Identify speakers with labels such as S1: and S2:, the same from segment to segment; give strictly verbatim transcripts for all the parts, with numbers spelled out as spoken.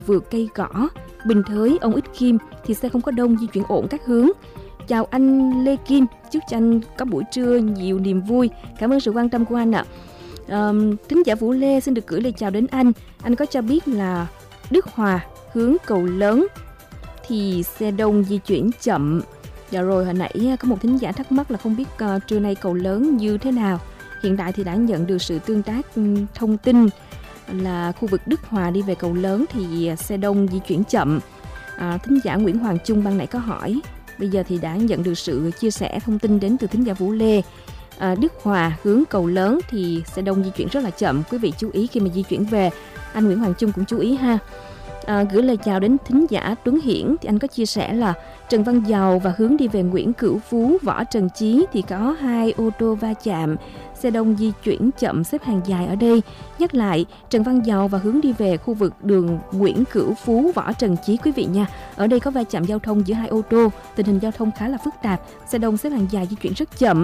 S1: vượt cây cỏ. Bình Thới, ông Ích Kim thì xe không có đông, di chuyển ổn các hướng. Chào anh Lê Kim, chúc cho anh có buổi trưa nhiều niềm vui. Cảm ơn sự quan tâm của anh ạ. À, thính giả Vũ Lê xin được gửi lời chào đến anh. Anh có cho biết là Đức Hòa hướng Cầu Lớn thì xe đông di chuyển chậm. Dạ rồi, hồi nãy có một thính giả thắc mắc là không biết uh, trưa nay Cầu Lớn như thế nào. Hiện tại thì đã nhận được sự tương tác um, thông tin là khu vực Đức Hòa đi về Cầu Lớn thì xe đông di chuyển chậm. À, thính giả Nguyễn Hoàng Trung ban nãy có hỏi, bây giờ thì đã nhận được sự chia sẻ thông tin đến từ thính giả Vũ Lê. À, Đức Hòa hướng Cầu Lớn thì xe đông di chuyển rất là chậm. Quý vị chú ý khi mà di chuyển về. Anh Nguyễn Hoàng Trung cũng chú ý ha. À, gửi lời chào đến thính giả Tuấn Hiển thì anh có chia sẻ là Trần Văn Dầu và hướng đi về Nguyễn Cửu Phú, Võ Trần Chí thì có hai ô tô va chạm, xe đông di chuyển chậm xếp hàng dài ở đây. Nhắc lại, Trần Văn Dầu và hướng đi về khu vực đường Nguyễn Cửu Phú, Võ Trần Chí quý vị nha. Ở đây có va chạm giao thông giữa hai ô tô, tình hình giao thông khá là phức tạp, xe đông xếp hàng dài di chuyển rất chậm.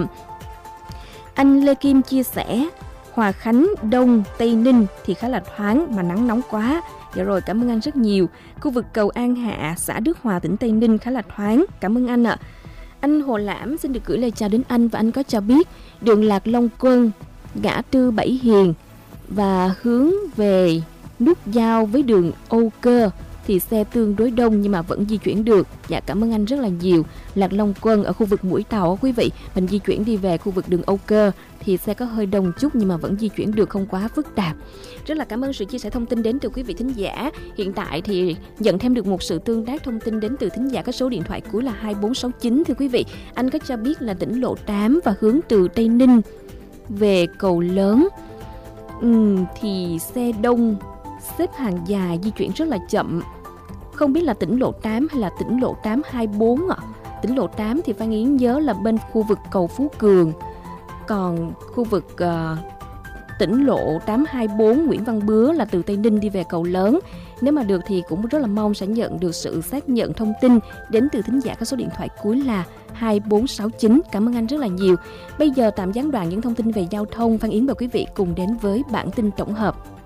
S1: Anh Lê Kim chia sẻ Hòa Khánh, Đông, Tây Ninh thì khá là thoáng mà nắng nóng quá. Dạ rồi, cảm ơn anh rất nhiều. Khu vực cầu An Hạ, xã Đức Hòa, tỉnh Tây Ninh khá là thoáng. Cảm ơn anh ạ. Anh Hồ Lãm xin được gửi lời chào đến anh và anh có cho biết đường Lạc Long Quân, ngã tư Bảy Hiền và hướng về nút giao với đường Âu Cơ thì xe tương đối đông nhưng mà vẫn di chuyển được. Dạ, cảm ơn anh rất là nhiều. Lạc Long Quân ở khu vực Mũi Tàu quý vị, mình di chuyển đi về khu vực đường Âu Cơ thì xe có hơi đông chút nhưng mà vẫn di chuyển được, không quá phức tạp. Rất là cảm ơn sự chia sẻ thông tin đến từ quý vị thính giả. Hiện tại thì nhận thêm được một sự tương tác thông tin đến từ thính giả có số điện thoại cuối là hai bốn sáu chín. Thưa quý vị, anh có cho biết là tỉnh lộ tám và hướng từ Tây Ninh về Cầu Lớn ừ, thì xe đông xếp hàng dài, di chuyển rất là chậm. Không biết là tỉnh lộ tám hay là tỉnh lộ tám hai bốn ạ. À. Tỉnh lộ tám thì Phan Yến nhớ là bên khu vực cầu Phú Cường. Còn khu vực uh, tỉnh lộ tám hai bốn Nguyễn Văn Bứa là từ Tây Ninh đi về Cầu Lớn. Nếu mà được thì cũng rất là mong sẽ nhận được sự xác nhận thông tin đến từ thính giả có số điện thoại cuối là hai bốn sáu chín. Cảm ơn anh rất là nhiều. Bây giờ tạm gián đoạn những thông tin về giao thông. Phan Yến và quý vị cùng đến với bản tin tổng hợp.